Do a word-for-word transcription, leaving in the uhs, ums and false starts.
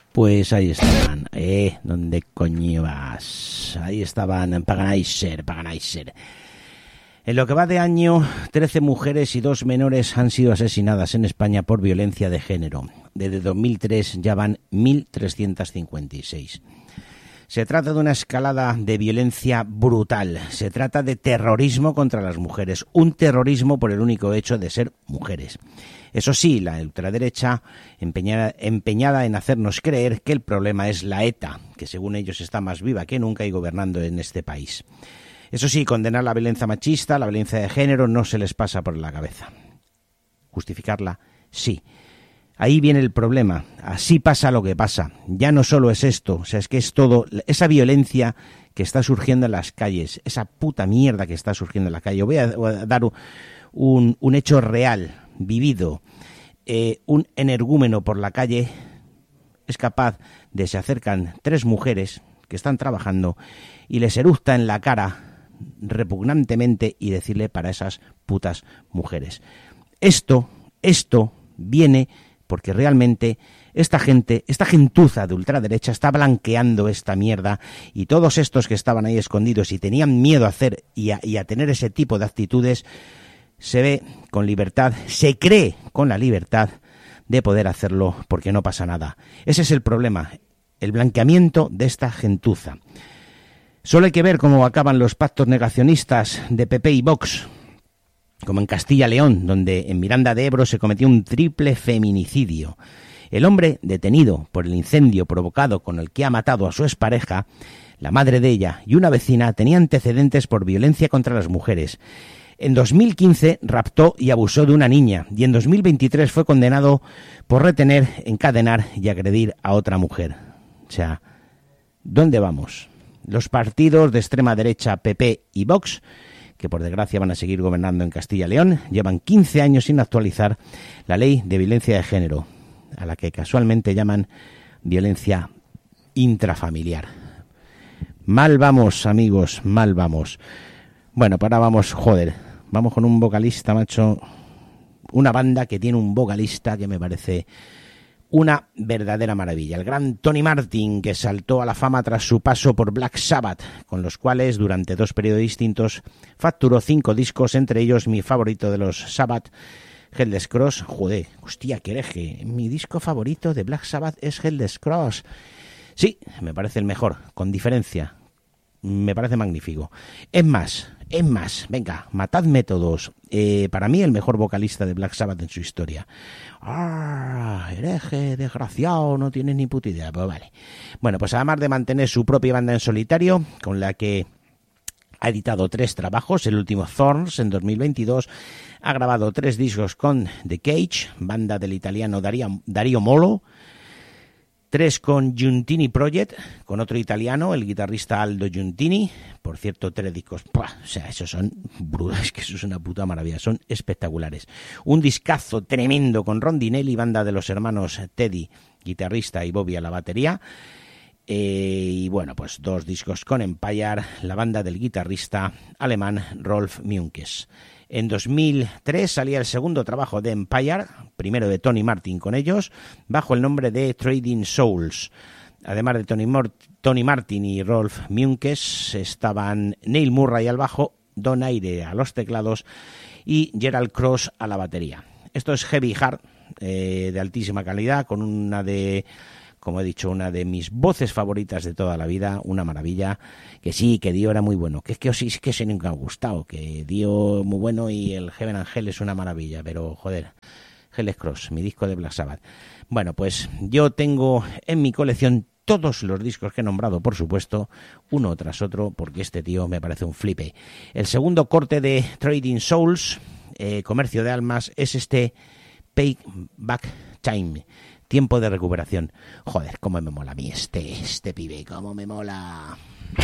Pues ahí estaban, ¿eh? ¿Dónde coño vas? Ahí estaban, Paganizer, Paganizer. En lo que va de año, trece mujeres y dos menores han sido asesinadas en España por violencia de género. Desde dos mil tres ya van mil trescientos cincuenta y seis. Se trata de una escalada de violencia brutal. Se trata de terrorismo contra las mujeres. Un terrorismo por el único hecho de ser mujeres. Eso sí, la ultraderecha empeñada, empeñada en hacernos creer que el problema es la ETA, que según ellos está más viva que nunca y gobernando en este país. Eso sí, condenar la violencia machista, la violencia de género, no se les pasa por la cabeza. Justificarla, sí. Ahí viene el problema. Así pasa lo que pasa. Ya no solo es esto, o sea, es que es todo, esa violencia que está surgiendo en las calles, esa puta mierda que está surgiendo en la calle. Voy a, voy a dar un, un hecho real, vivido. Eh, un energúmeno por la calle es capaz de se acercan tres mujeres que están trabajando y les eructa en la cara repugnantemente y decirle para esas putas mujeres. Esto, esto viene porque realmente esta gente, esta gentuza de ultraderecha está blanqueando esta mierda y todos estos que estaban ahí escondidos y tenían miedo a hacer y a, y a tener ese tipo de actitudes, se ve con libertad, se cree con la libertad de poder hacerlo porque no pasa nada. Ese es el problema, el blanqueamiento de esta gentuza. Solo hay que ver cómo acaban los pactos negacionistas de P P y Vox, como en Castilla y León, donde en Miranda de Ebro se cometió un triple feminicidio. El hombre detenido por el incendio provocado con el que ha matado a su expareja, la madre de ella y una vecina tenía antecedentes por violencia contra las mujeres. En dos mil quince raptó y abusó de una niña y en dos mil veintitrés fue condenado por retener, encadenar y agredir a otra mujer. O sea, ¿dónde vamos? Los partidos de extrema derecha P P y Vox, que por desgracia van a seguir gobernando en Castilla y León, llevan quince años sin actualizar la ley de violencia de género, a la que casualmente llaman violencia intrafamiliar. Mal vamos, amigos, mal vamos. Bueno, pues ahora vamos, joder, vamos con un vocalista, macho, una banda que tiene un vocalista que me parece una verdadera maravilla. El gran Tony Martin, que saltó a la fama tras su paso por Black Sabbath, con los cuales durante dos periodos distintos facturó cinco discos, entre ellos mi favorito de los Sabbath, Headless Cross. Joder, hostia, qué hereje. Mi disco favorito de Black Sabbath es Headless Cross. Sí, me parece el mejor, con diferencia. Me parece magnífico. Es más, es más, venga, matadme todos. Eh, para mí el mejor vocalista de Black Sabbath en su historia. ¡Ah! Hereje, desgraciado, no tienes ni puta idea. Pues vale. Bueno, pues además de mantener su propia banda en solitario, con la que ha editado tres trabajos, el último Thorns en dos mil veintidós, ha grabado tres discos con The Cage, banda del italiano Dario, Dario Molo, tres con Giuntini Project, con otro italiano, el guitarrista Aldo Giuntini. Por cierto, tres discos, ¡pua! O sea, esos son brutos, es que eso es una puta maravilla, son espectaculares. Un discazo tremendo con Rondinelli, banda de los hermanos Teddy, guitarrista, y Bobby a la batería. Eh, y bueno, pues dos discos con Empire, la banda del guitarrista alemán Rolf Münkes. En dos mil tres salía el segundo trabajo de Empire, primero de Tony Martin con ellos, bajo el nombre de Trading Souls. Además de Tony, Mor- Tony Martin y Rolf Münkes, estaban Neil Murray al bajo, Don Aire a los teclados y Gerald Cross a la batería. Esto es heavy hard, eh, de altísima calidad, con una de... como he dicho, una de mis voces favoritas de toda la vida, una maravilla, que sí, que Dio era muy bueno, que es que sí, es que se nunca ha gustado, que Dio muy bueno y el Heaven and Hell es una maravilla, pero joder, Headless Cross, mi disco de Black Sabbath. Bueno, pues yo tengo en mi colección todos los discos que he nombrado, por supuesto, uno tras otro, porque este tío me parece un flipe. El segundo corte de Trading Souls, eh, Comercio de Almas, es este Payback Time, tiempo de recuperación. Joder, cómo me mola a mí este, este pibe, cómo me mola.